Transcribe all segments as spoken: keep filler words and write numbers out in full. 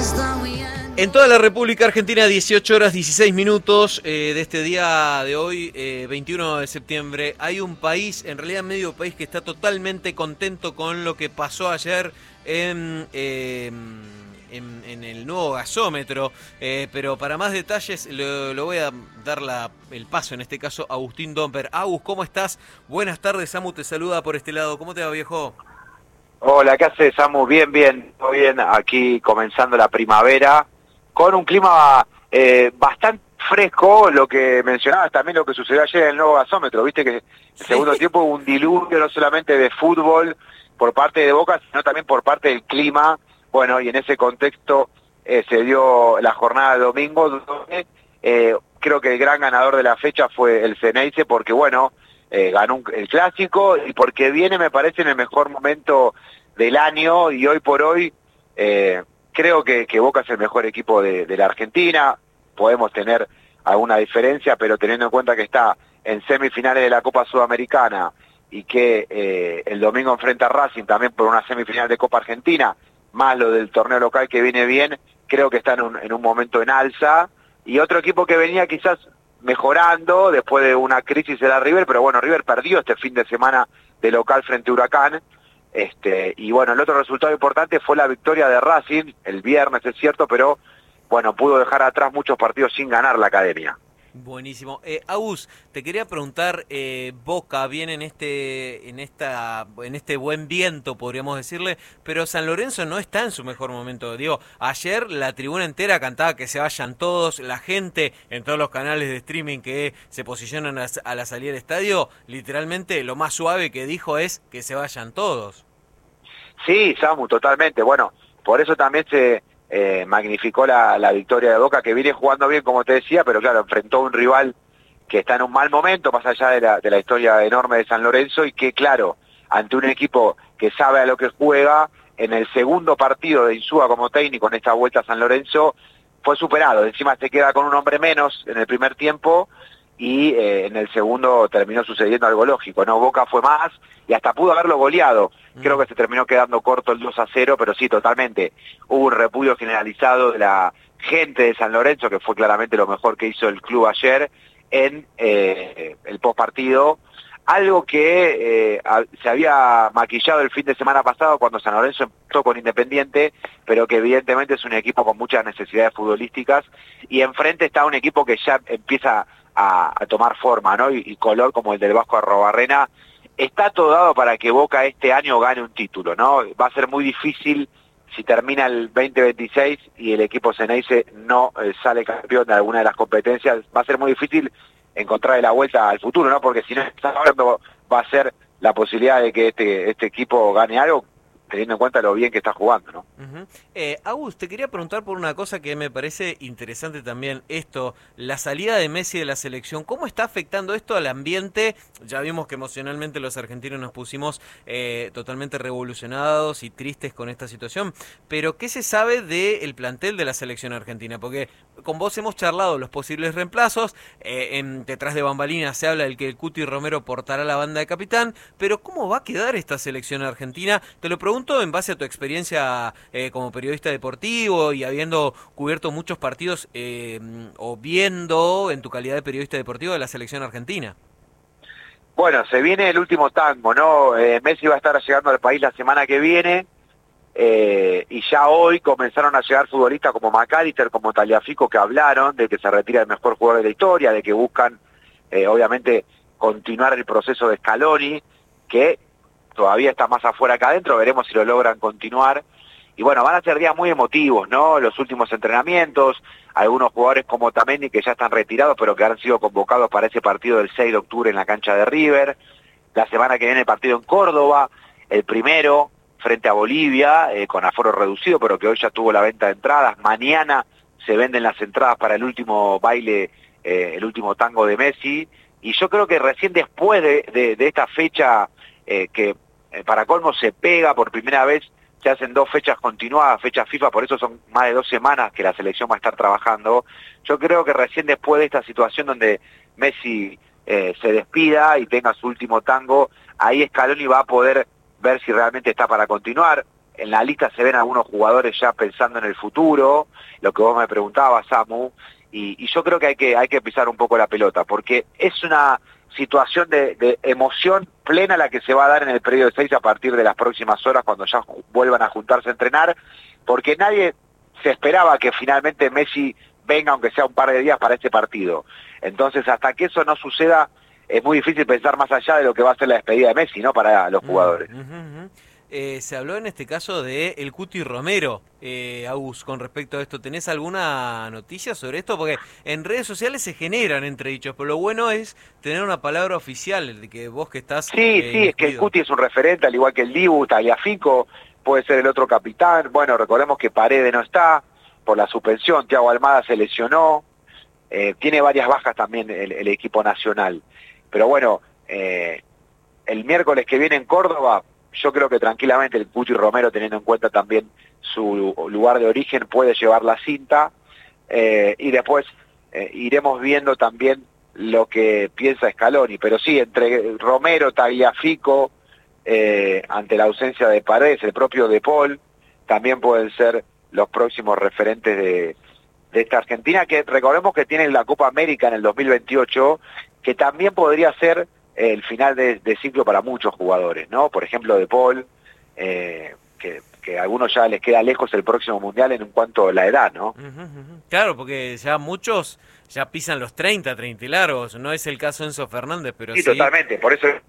En toda la República Argentina, dieciocho horas dieciséis minutos eh, de este día de hoy, eh, veintiuno de septiembre. Hay un país, en realidad medio país, que está totalmente contento con lo que pasó ayer en, eh, en, en el nuevo gasómetro. Eh, pero para más detalles, lo, lo voy a dar la, el paso, en este caso, a Agustín Domper. Agus, ¿cómo estás? Buenas tardes, Samu te saluda por este lado. ¿Cómo te va, viejo? Hola, ¿qué haces, Samu? Bien, bien, todo bien. Aquí comenzando la primavera, con un clima eh, bastante fresco, lo que mencionabas también, lo que sucedió ayer en el nuevo gasómetro. Viste que en el segundo tiempo hubo un diluvio no solamente de fútbol por parte de Boca, sino también por parte del clima. Bueno, y en ese contexto eh, se dio la jornada de domingo, donde eh, creo que el gran ganador de la fecha fue el Ceneice, porque bueno, eh, ganó un, el clásico, y porque viene, me parece, en el mejor momento del año, y hoy por hoy eh, creo que, que Boca es el mejor equipo de, de la Argentina. Podemos tener alguna diferencia, pero teniendo en cuenta que está en semifinales de la Copa Sudamericana y que eh, el domingo enfrenta a Racing también por una semifinal de Copa Argentina, más lo del torneo local que viene bien, creo que está en un, en un momento en alza. Y otro equipo que venía quizás mejorando después de una crisis era River, pero bueno, River perdió este fin de semana de local frente a Huracán. Este, y bueno, el otro resultado importante fue la victoria de Racing el viernes, es cierto, pero bueno, pudo dejar atrás muchos partidos sin ganar la Academia. Buenísimo. Eh, Agus, te quería preguntar, eh, Boca viene en este, en esta, en este buen viento, podríamos decirle, pero San Lorenzo no está en su mejor momento. Digo, ayer la tribuna entera cantaba que se vayan todos, la gente en todos los canales de streaming que se posicionan a, a la salida del estadio, literalmente lo más suave que dijo es que se vayan todos. Sí, Samu, totalmente. Bueno, por eso también se eh, magnificó la, la victoria de Boca, que viene jugando bien, como te decía, pero claro, enfrentó a un rival que está en un mal momento, más allá de la, de la historia enorme de San Lorenzo, y que claro, ante un equipo que sabe a lo que juega, en el segundo partido de Insúa como técnico en esta vuelta a San Lorenzo, fue superado. Encima se queda con un hombre menos en el primer tiempo, y eh, en el segundo terminó sucediendo algo lógico, ¿no? Boca fue más y hasta pudo haberlo goleado. Creo que se terminó quedando corto el dos a cero, pero sí, totalmente. Hubo un repudio generalizado de la gente de San Lorenzo, que fue claramente lo mejor que hizo el club ayer en eh, el postpartido. Algo que eh, se había maquillado el fin de semana pasado cuando San Lorenzo empezó con Independiente, pero que evidentemente es un equipo con muchas necesidades futbolísticas, y enfrente está un equipo que ya empieza a, a tomar forma, ¿no? Y, y color, como el del Vasco Arrobarrena. Está todo dado para que Boca este año gane un título, ¿no? Va a ser muy difícil si termina el veinte veintiséis y el equipo Ceneice no eh, sale campeón de alguna de las competencias. Va a ser muy difícil encontrar la vuelta al futuro, ¿no? Porque si no está hablando, va a ser la posibilidad de que este, este equipo gane algo, teniendo en cuenta lo bien que está jugando, ¿no? Uh-huh. eh, Agus, te quería preguntar por una cosa que me parece interesante también, esto, la salida de Messi de la selección, ¿cómo está afectando esto al ambiente? Ya vimos que emocionalmente los argentinos nos pusimos eh, totalmente revolucionados y tristes con esta situación, pero ¿qué se sabe del plantel de la selección argentina? Porque con vos hemos charlado los posibles reemplazos, eh, en, detrás de bambalinas se habla del que el Cuti Romero portará la banda de capitán, pero ¿cómo va a quedar esta selección argentina? Te lo pregunto en base a tu experiencia eh, como periodista deportivo y habiendo cubierto muchos partidos eh, o viendo en tu calidad de periodista deportivo de la selección argentina. Bueno, se viene el último tango, ¿no? Eh, Messi va a estar llegando al país la semana que viene, eh, y ya hoy comenzaron a llegar futbolistas como McAllister, como Tagliafico, que hablaron de que se retira el mejor jugador de la historia, de que buscan, eh, obviamente, continuar el proceso de Scaloni, que todavía está más afuera que adentro, veremos si lo logran continuar. Y bueno, van a ser días muy emotivos, ¿no? Los últimos entrenamientos, algunos jugadores como Tamendi que ya están retirados, pero que han sido convocados para ese partido del seis de octubre en la cancha de River. La semana que viene el partido en Córdoba, el primero frente a Bolivia, eh, con aforo reducido, pero que hoy ya tuvo la venta de entradas. Mañana se venden las entradas para el último baile, eh, el último tango de Messi. Y yo creo que recién después de, de, de esta fecha, eh, que eh, para colmo se pega por primera vez, se hacen dos fechas continuadas, fechas FIFA, por eso son más de dos semanas que la selección va a estar trabajando. Yo creo que recién después de esta situación donde Messi eh, se despida y tenga su último tango, ahí Scaloni va a poder ver si realmente está para continuar. en la lista se ven algunos jugadores ya pensando en el futuro, lo que vos me preguntabas, Samu, y, y yo creo que hay que hay que pisar un poco la pelota, porque es una situación de, de emoción plena la que se va a dar en el periodo de seis a partir de las próximas horas cuando ya vuelvan a juntarse a entrenar, porque nadie se esperaba que finalmente Messi venga aunque sea un par de días para este partido. Entonces hasta que eso no suceda es muy difícil pensar más allá de lo que va a ser la despedida de Messi, ¿no? Para los jugadores. Uh, uh, uh. Eh, se habló en este caso de el Cuti Romero, eh, Agus, con respecto a esto. ¿Tenés alguna noticia sobre esto? Porque en redes sociales se generan entredichos, pero lo bueno es tener una palabra oficial, de que vos que estás... Sí, eh, sí, es que el Cuti es un referente, al igual que el Dibu, Tagliafico, puede ser el otro capitán. Bueno, recordemos que Paredes no está por la suspensión, Thiago Almada se lesionó, eh, tiene varias bajas también el, el equipo nacional. Pero bueno, eh, el miércoles que viene en Córdoba, yo creo que tranquilamente el Cuti Romero, teniendo en cuenta también su lugar de origen, puede llevar la cinta, eh, y después eh, iremos viendo también lo que piensa Scaloni. Pero sí, entre Romero, Tagliafico, eh, ante la ausencia de Paredes, el propio De Paul, también pueden ser los próximos referentes de, de esta Argentina, que recordemos que tiene la Copa América en el dos mil veintiocho, que también podría ser el final de, de ciclo para muchos jugadores, ¿no? Por ejemplo, De Paul, eh, que, que a algunos ya les queda lejos el próximo Mundial en cuanto a la edad, ¿no? Uh-huh, uh-huh. Claro, porque ya muchos ya pisan los treinta, treinta y largos. No es el caso de Enzo Fernández, pero sí... Sí, totalmente. Por eso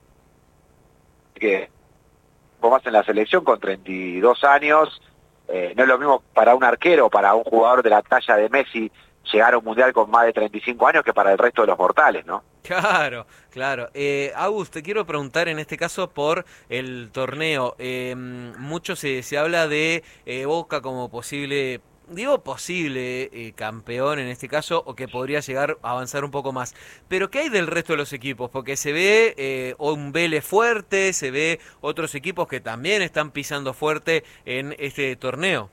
que vos vas en la selección con treinta y dos años, eh, no es lo mismo para un arquero, para un jugador de la talla de Messi, llegar a un Mundial con más de treinta y cinco años que para el resto de los mortales, ¿no? Claro, claro. Eh, Agus, te quiero preguntar en este caso por el torneo. Eh, mucho se, se habla de eh, Boca como posible, digo posible eh, campeón en este caso, o que podría llegar a avanzar un poco más. Pero ¿qué hay del resto de los equipos? Porque se ve eh, un Vélez fuerte, se ve otros equipos que también están pisando fuerte en este torneo.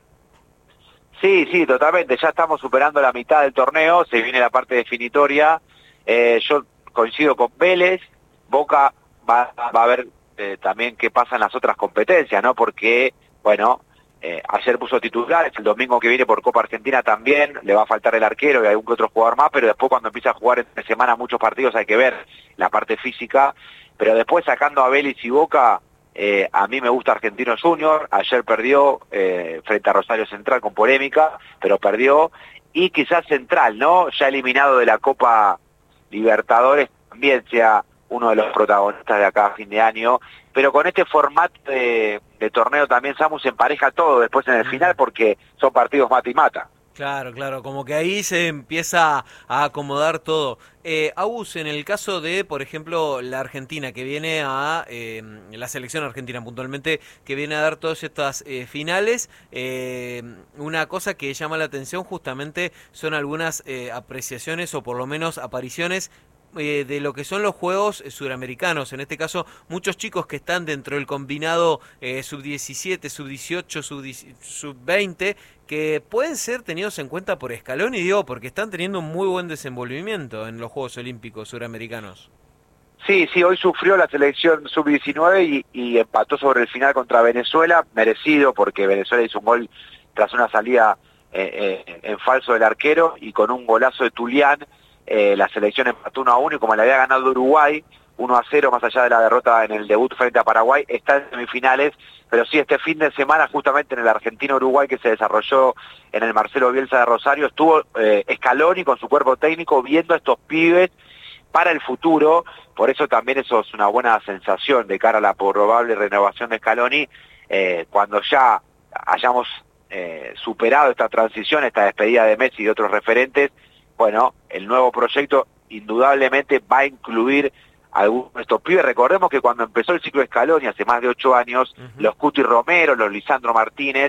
Sí, sí, totalmente. Ya estamos superando la mitad del torneo, se viene la parte definitoria. Eh, yo coincido con Vélez. Boca va, va a ver eh, también qué pasa en las otras competencias, ¿no? Porque, bueno, eh, ayer puso titulares, el domingo que viene por Copa Argentina también, le va a faltar el arquero y algún que otro jugador más, pero después cuando empieza a jugar entre semana muchos partidos hay que ver la parte física. Pero después sacando a Vélez y Boca... Eh, a mí me gusta Argentinos Junior, ayer perdió eh, frente a Rosario Central con polémica, pero perdió, y quizás Central, ¿no? Ya eliminado de la Copa Libertadores, también sea uno de los protagonistas de acá a fin de año, pero con este formato de, de torneo también Samu se empareja todo después en el final porque son partidos mata y mata. Claro, claro, como que ahí se empieza a acomodar todo. Eh, Agus, en el caso de, por ejemplo, la Argentina, que viene a, eh, la selección argentina puntualmente, que viene a dar todas estas eh, finales, eh, una cosa que llama la atención justamente son algunas eh, apreciaciones o por lo menos apariciones Eh, de lo que son los juegos eh, suramericanos, en este caso muchos chicos que están dentro del combinado eh, sub diecisiete, sub dieciocho, sub veinte, que pueden ser tenidos en cuenta por Scaloni, digo, porque están teniendo un muy buen desenvolvimiento en los Juegos Olímpicos Suramericanos. Sí, sí, hoy sufrió la selección sub diecinueve y, y empató sobre el final contra Venezuela, merecido porque Venezuela hizo un gol tras una salida eh, eh, en falso del arquero y con un golazo de Tulián. Eh, la selección empató uno a uno y como le había ganado Uruguay uno a cero más allá de la derrota en el debut frente a Paraguay, está en semifinales, pero sí este fin de semana justamente en el Argentino-Uruguay que se desarrolló en el Marcelo Bielsa de Rosario, estuvo eh, Scaloni con su cuerpo técnico viendo a estos pibes para el futuro, por eso también eso es una buena sensación de cara a la probable renovación de Scaloni, eh, cuando ya hayamos eh, superado esta transición, esta despedida de Messi y de otros referentes. Bueno, el nuevo proyecto indudablemente va a incluir a algunos de estos pibes. Recordemos que cuando empezó el ciclo de Scaloni hace más de ocho años, uh-huh. los Cuti Romero, los Lisandro Martínez,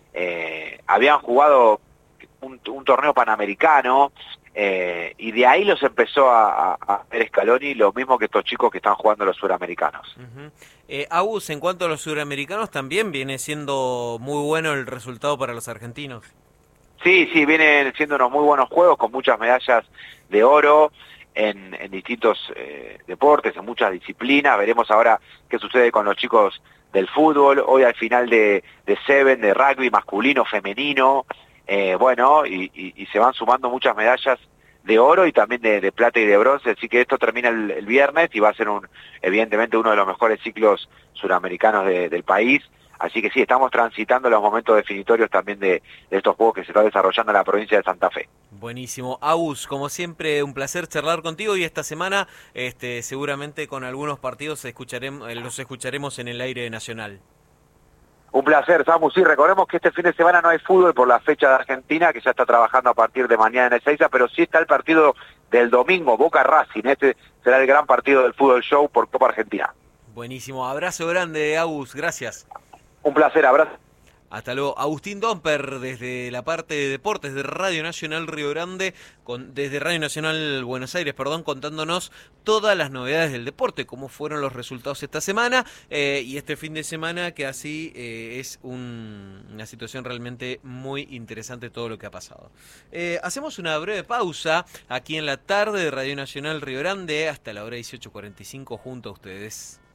eh, habían jugado un, un torneo panamericano, eh, y de ahí los empezó a, a, a ver Scaloni, lo mismo que estos chicos que están jugando los suramericanos. Uh-huh. eh, Agus, en cuanto a los suramericanos, también viene siendo muy bueno el resultado para los argentinos. Sí, sí, vienen siendo unos muy buenos juegos con muchas medallas de oro. en, en distintos eh, deportes, en muchas disciplinas. Veremos ahora qué sucede con los chicos del fútbol, hoy al final de, de Seven, de rugby masculino, femenino, eh, bueno, y, y, y se van sumando muchas medallas de oro y también de, de plata y de bronce, así que esto termina el, el viernes y va a ser un evidentemente uno de los mejores ciclos suramericanos de, del país. Así que sí, estamos transitando los momentos definitorios también de, de estos juegos que se están desarrollando en la provincia de Santa Fe. Buenísimo. Agus, como siempre, un placer charlar contigo y esta semana este, seguramente con algunos partidos escucharemos, los escucharemos en el aire nacional. Un placer, Samu. Sí, recordemos que este fin de semana no hay fútbol por la fecha de Argentina, que ya está trabajando a partir de mañana en Ezeiza, pero sí está el partido del domingo, Boca Racing. Este será el gran partido del Fútbol Show por Copa Argentina. Buenísimo. Abrazo grande, Agus. Gracias. Un placer, abrazo. Hasta luego. Agustín Domper, desde la parte de deportes de Radio Nacional Río Grande, con, desde Radio Nacional Buenos Aires, perdón, contándonos todas las novedades del deporte, cómo fueron los resultados esta semana eh, y este fin de semana, que así eh, es un, una situación realmente muy interesante todo lo que ha pasado. Eh, hacemos una breve pausa aquí en la tarde de Radio Nacional Río Grande, hasta la hora dieciocho cuarenta y cinco junto a ustedes.